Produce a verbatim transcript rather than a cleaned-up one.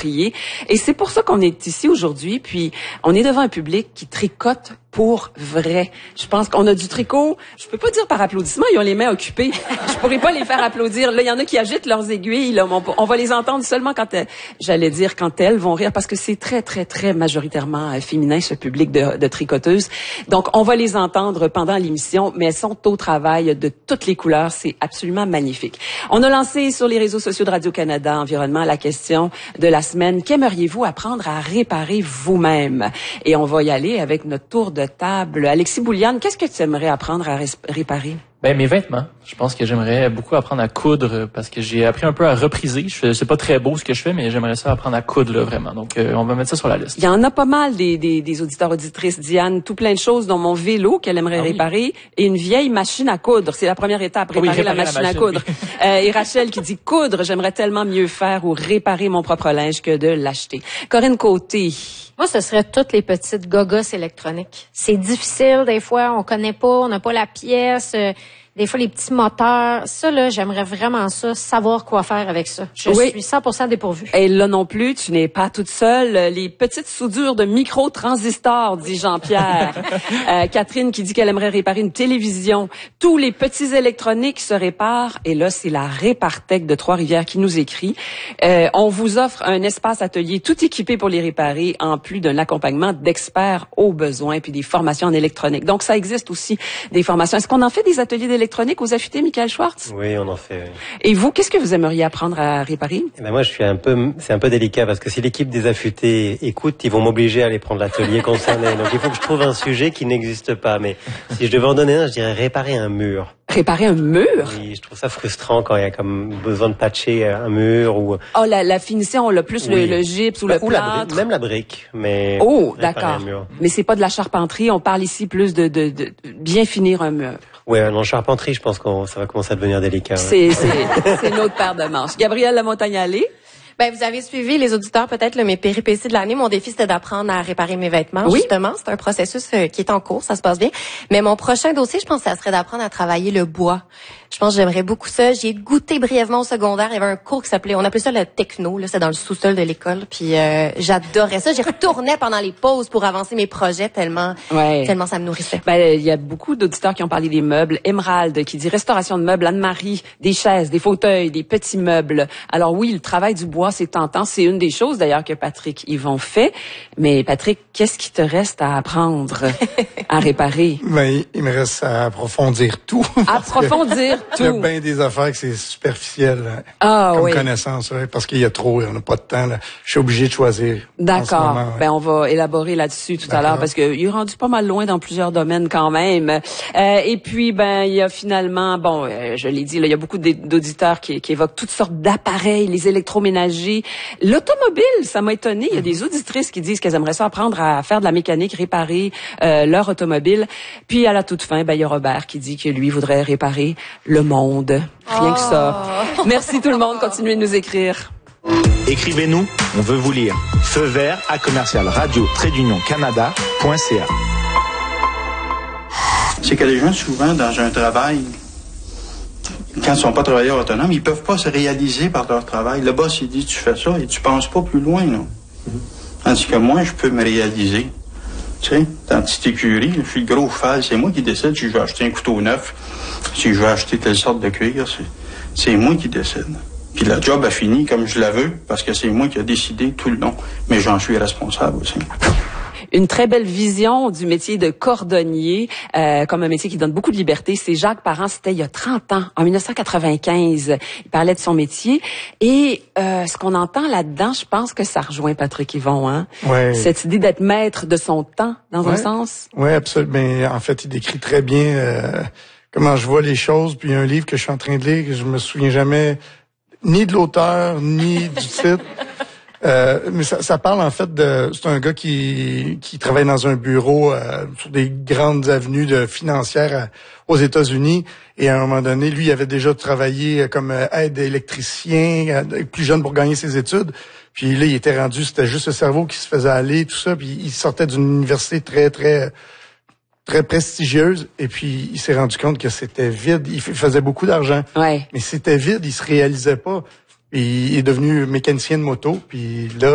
approprié. Et c'est pour ça qu'on est ici aujourd'hui, puis on est devant un public qui tricote pour vrai. Je pense qu'on a du tricot, je peux pas dire par applaudissement, ils ont les mains occupées. Je pourrais pas les faire applaudir. Là, il y en a qui agitent leurs aiguilles, là, on, on va les entendre seulement quand elles, j'allais dire quand elles vont rire, parce que c'est très, très, très majoritairement euh, féminin, ce public de, de tricoteuses. Donc, on va les entendre pendant l'émission, mais elles sont au travail de toutes les couleurs. C'est absolument magnifique. On a lancé sur les réseaux sociaux de Radio-Canada Environnement la question de la semaine. Qu'aimeriez-vous apprendre à réparer vous-même? Et on va y aller avec notre tour de table. Alexis Bouliane, qu'est-ce que tu aimerais apprendre à réparer? Ben, mes vêtements. Je pense que j'aimerais beaucoup apprendre à coudre parce que j'ai appris un peu à repriser. Je fais, c'est pas très beau ce que je fais, mais j'aimerais ça apprendre à coudre, là, vraiment. Donc, euh, on va mettre ça sur la liste. Il y en a pas mal des, des, des auditeurs, auditrices. Diane, tout plein de choses, dont mon vélo qu'elle aimerait ah, oui. réparer et une vieille machine à coudre. C'est la première étape, réparer, oui, réparer la, machine la machine à coudre. Oui. euh, et Rachel qui dit coudre, j'aimerais tellement mieux faire ou réparer mon propre linge que de l'acheter. Corinne Côté. Moi, ce serait toutes les petites gogos électroniques. C'est difficile, des fois, on connaît pas, on n'a pas la pièce, euh, des fois les petits moteurs. Ça, là, j'aimerais vraiment ça, savoir quoi faire avec ça. Je oui. suis cent pour cent dépourvue. Et là non plus, tu n'es pas toute seule. Les petites soudures de micro-transistors, dit Jean-Pierre. euh, Catherine qui dit qu'elle aimerait réparer une télévision. Tous les petits électroniques se réparent. Et là, c'est la Répartech de Trois-Rivières qui nous écrit. Euh, on vous offre un espace atelier tout équipé pour les réparer, en plus d'un accompagnement d'experts aux besoins, puis des formations en électronique. Donc, ça existe aussi, des formations. Est-ce qu'on en fait des ateliers d'électronique aux affûtés, Michael Schwartz? Oui, on en fait. Oui. Et vous, qu'est-ce que vous aimeriez apprendre à réparer? Eh ben moi, je suis un peu, c'est un peu délicat parce que si l'équipe des affûtés écoute, ils vont m'obliger à aller prendre l'atelier concerné. Donc, il faut que je trouve un sujet qui n'existe pas. Mais si je devais en donner un, je dirais réparer un mur. Réparer un mur? Oui, je trouve ça frustrant quand il y a comme besoin de patcher un mur ou... Oh, la, la finition, là, plus oui. le, le gypse ou bah, le ou plâtre. La brique, même la brique, mais... Oh, d'accord. Mais c'est pas de la charpenterie, on parle ici plus de, de, de bien finir un mur. Oui, en charpenterie, je pense que ça va commencer à devenir délicat. C'est, c'est, c'est notre paire de manches. Gabrielle Lamontagne-Allé? Ben, vous avez suivi les auditeurs, peut-être, là, mes péripéties de l'année. Mon défi, c'était d'apprendre à réparer mes vêtements, oui. justement. C'est un processus euh, qui est en cours, ça se passe bien. Mais mon prochain dossier, je pense que ça serait d'apprendre à travailler le bois. Je pense que j'aimerais beaucoup ça. J'ai goûté brièvement au secondaire. Il y avait un cours qui s'appelait, on appelait ça le techno, là, c'est dans le sous-sol de l'école. Puis euh, j'adorais ça. J'y retournais pendant les pauses pour avancer mes projets tellement, ouais. tellement ça me nourrissait. Ben, il y a beaucoup d'auditeurs qui ont parlé des meubles. Émeraude qui dit restauration de meubles. Anne-Marie, des chaises, des fauteuils, des petits meubles. Alors oui, le travail du bois, c'est tentant. C'est une des choses d'ailleurs que Patrick Yvon fait. Mais Patrick, qu'est-ce qui te reste à apprendre à réparer? Ben, il me reste à approfondir tout. Approfondir tout. Il y a bien des affaires que c'est superficiel ah, comme oui. connaissance, ouais, parce qu'il y a trop, on n'a pas de temps. Là. Je suis obligé de choisir. D'accord. Moment, ouais. Ben on va élaborer là-dessus tout D'accord. à l'heure parce qu'il est rendu pas mal loin dans plusieurs domaines quand même. Euh, et puis ben il y a finalement, bon, euh, je l'ai dit, là, il y a beaucoup d'auditeurs qui, qui évoquent toutes sortes d'appareils, les électroménagers, l'automobile. Ça m'a étonné. Il y a des auditrices qui disent qu'elles aimeraient ça apprendre à faire de la mécanique, réparer euh, leur automobile. Puis à la toute fin, ben il y a Robert qui dit que lui voudrait réparer le monde. Rien oh. que ça. Merci tout le monde. Continuez de nous écrire. Écrivez-nous, on veut vous lire. Feu vert à commercial radio trait d'union canada point c a. C'est que les gens, souvent, dans un travail, quand ils sont pas travailleurs autonomes, ils peuvent pas se réaliser par leur travail. Le boss, il dit, tu fais ça et tu penses pas plus loin, là. Tandis que moi, je peux me réaliser. Tu sais, dans la petite écurie, je suis le gros cheval, c'est moi qui décide si je vais acheter un couteau neuf, si je vais acheter telle sorte de cuir, c'est moi qui décide. Puis la job a fini comme je la veux, parce que c'est moi qui ai décidé tout le long, mais j'en suis responsable aussi. Une très belle vision du métier de cordonnier, euh, comme un métier qui donne beaucoup de liberté. C'est Jacques Parent, c'était il y a trente ans, en dix-neuf cent quatre-vingt-quinze. Il parlait de son métier. Et euh, ce qu'on entend là-dedans, je pense que ça rejoint Patrick Yvon. Hein? Ouais. Cette idée d'être maître de son temps, dans ouais. un sens. Oui, absolument. Mais en fait, il décrit très bien euh, comment je vois les choses. Puis il y a un livre que je suis en train de lire, que je me souviens jamais ni de l'auteur, ni du titre. Euh, mais ça, ça parle en fait de... C'est un gars qui qui travaille dans un bureau euh, sur des grandes avenues de financières à, aux États-Unis. Et à un moment donné, lui, il avait déjà travaillé comme aide électricien, plus jeune pour gagner ses études. Puis là, il était rendu, c'était juste le cerveau qui se faisait aller, tout ça. Puis il sortait d'une université très, très... très prestigieuse, et puis il s'est rendu compte que c'était vide. Il faisait beaucoup d'argent, ouais. mais c'était vide, il se réalisait pas. Puis il est devenu mécanicien de moto, puis là,